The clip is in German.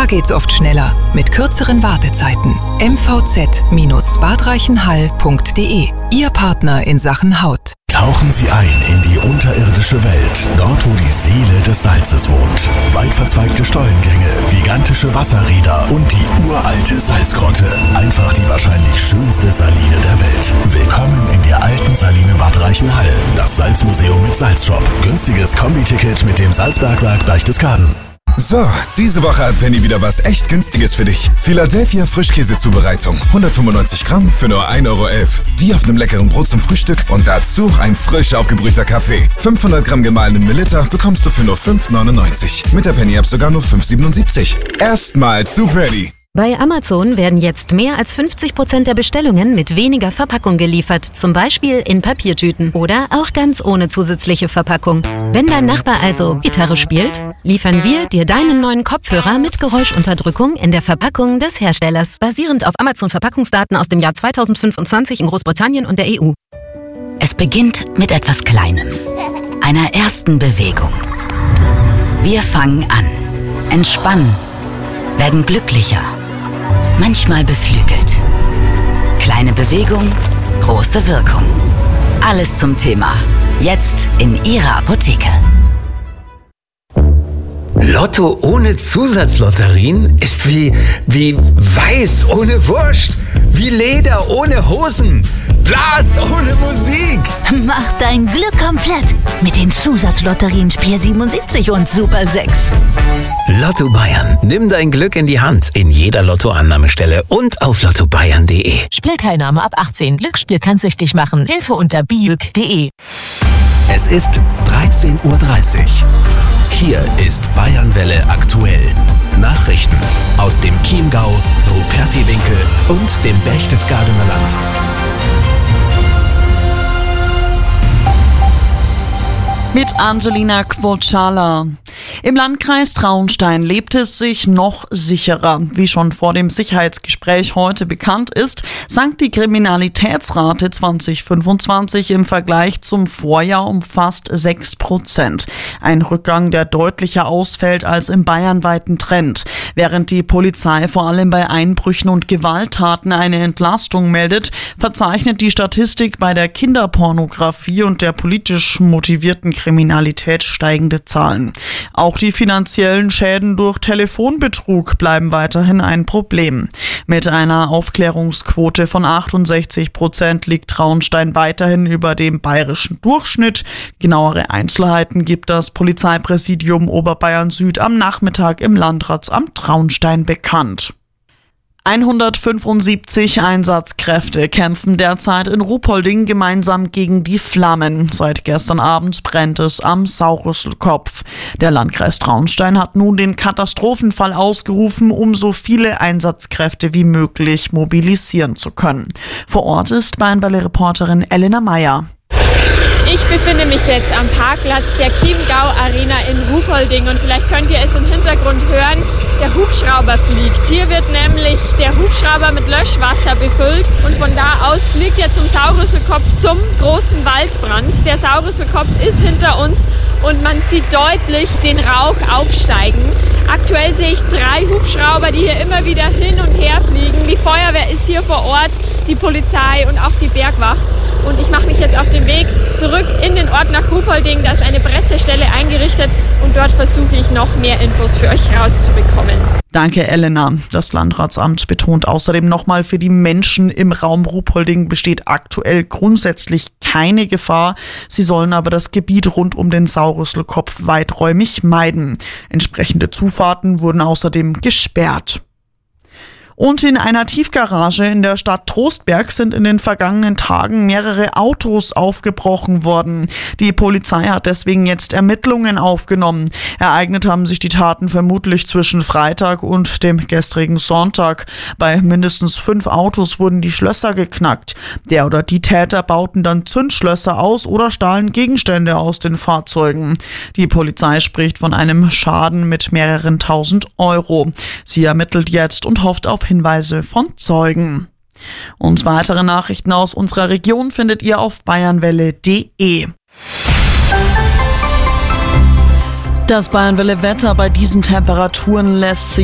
Da geht's oft schneller, mit kürzeren Wartezeiten. mvz-badreichenhall.de, Ihr Partner in Sachen Haut. Tauchen Sie ein in die unterirdische Welt, dort wo die Seele des Salzes wohnt. Weit verzweigte Stollengänge, gigantische Wasserräder und die uralte Salzgrotte. Einfach die wahrscheinlich schönste Saline der Welt. Willkommen in der alten Saline Bad Reichenhall. Das Salzmuseum mit Salzshop. Günstiges Kombiticket mit dem Salzbergwerk Berchtesgaden. So, diese Woche hat Penny wieder was echt Günstiges für dich. Philadelphia Frischkäsezubereitung. 195 Gramm für nur 1,11 €. Die auf einem leckeren Brot zum Frühstück und dazu ein frisch aufgebrühter Kaffee. 500 Gramm gemahlenen Melitta bekommst du für nur 5,99 €. Mit der Penny-App sogar nur 5,77 €. Erstmal zu Penny. Bei Amazon werden jetzt mehr als 50% der Bestellungen mit weniger Verpackung geliefert, zum Beispiel in Papiertüten oder auch ganz ohne zusätzliche Verpackung. Wenn dein Nachbar also Gitarre spielt, liefern wir dir deinen neuen Kopfhörer mit Geräuschunterdrückung in der Verpackung des Herstellers, basierend auf Amazon-Verpackungsdaten aus dem Jahr 2025 in Großbritannien und der EU. Es beginnt mit etwas Kleinem, einer ersten Bewegung. Wir fangen an, entspannen, werden glücklicher. Manchmal beflügelt. Kleine Bewegung, große Wirkung. Alles zum Thema. Jetzt in Ihrer Apotheke. Lotto ohne Zusatzlotterien ist wie Weiß ohne Wurst. Wie Leder ohne Hosen. Blas ohne Musik. Mach dein Glück komplett mit den Zusatzlotterien Spiel 77 und Super 6. Lotto Bayern. Nimm dein Glück in die Hand. In jeder Lottoannahmestelle und auf lottobayern.de. Spielteilnahme ab 18. Glücksspiel kann süchtig machen. Hilfe unter biüg.de. Es ist 13:30 Uhr. Hier ist Bayernwelle aktuell. Nachrichten aus dem Chiemgau, Rupertiwinkel und dem Berchtesgadener Land. Mit Angelina Quocala. Im Landkreis Traunstein lebt es sich noch sicherer. Wie schon vor dem Sicherheitsgespräch heute bekannt ist, sank die Kriminalitätsrate 2025 im Vergleich zum Vorjahr um fast 6%. Ein Rückgang, der deutlicher ausfällt als im bayernweiten Trend. Während die Polizei vor allem bei Einbrüchen und Gewalttaten eine Entlastung meldet, verzeichnet die Statistik bei der Kinderpornografie und der politisch motivierten Kriminalität steigende Zahlen. Auch die finanziellen Schäden durch Telefonbetrug bleiben weiterhin ein Problem. Mit einer Aufklärungsquote von 68% liegt Traunstein weiterhin über dem bayerischen Durchschnitt. Genauere Einzelheiten gibt das Polizeipräsidium Oberbayern Süd am Nachmittag im Landratsamt Traunstein bekannt. 175 Einsatzkräfte kämpfen derzeit in Ruhpolding gemeinsam gegen die Flammen. Seit gestern Abend brennt es am Saurüsselkopf. Der Landkreis Traunstein hat nun den Katastrophenfall ausgerufen, um so viele Einsatzkräfte wie möglich mobilisieren zu können. Vor Ort ist Bayernwelle-Reporterin Elena Meyer. Ich befinde mich jetzt am Parkplatz der Chiemgau Arena in Ruhpolding und vielleicht könnt ihr es im Hintergrund hören, der Hubschrauber fliegt. Hier wird nämlich der Hubschrauber mit Löschwasser befüllt und von da aus fliegt er zum Saurüsselkopf, zum großen Waldbrand. Der Saurüsselkopf ist hinter uns und man sieht deutlich den Rauch aufsteigen. Aktuell sehe ich 3 Hubschrauber, die hier immer wieder hin und her fliegen. Die Feuerwehr ist hier vor Ort, die Polizei und auch die Bergwacht. Und ich mache mich jetzt auf den Weg zurück in den Ort nach Ruhpolding. Da ist eine Pressestelle eingerichtet und dort versuche ich noch mehr Infos für euch rauszubekommen. Danke, Elena. Das Landratsamt betont außerdem nochmal, für die Menschen im Raum Ruhpolding besteht aktuell grundsätzlich keine Gefahr. Sie sollen aber das Gebiet rund um den Saurüsselkopf weiträumig meiden. Entsprechende Zufahrten wurden außerdem gesperrt. Und in einer Tiefgarage in der Stadt Trostberg sind in den vergangenen Tagen mehrere Autos aufgebrochen worden. Die Polizei hat deswegen jetzt Ermittlungen aufgenommen. Ereignet haben sich die Taten vermutlich zwischen Freitag und dem gestrigen Sonntag. Bei mindestens 5 Autos wurden die Schlösser geknackt. Der oder die Täter bauten dann Zündschlösser aus oder stahlen Gegenstände aus den Fahrzeugen. Die Polizei spricht von einem Schaden mit mehreren tausend Euro. Sie ermittelt jetzt und hofft auf Hinweise von Zeugen. Und weitere Nachrichten aus unserer Region findet ihr auf bayernwelle.de. Das Bayernwelle-Wetter bei diesen Temperaturen lässt sich